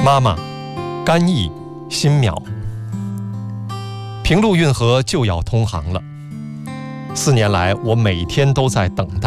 妈妈，甘邑、新苗，平陆运河就要通航了。4年来，我每天都在等待。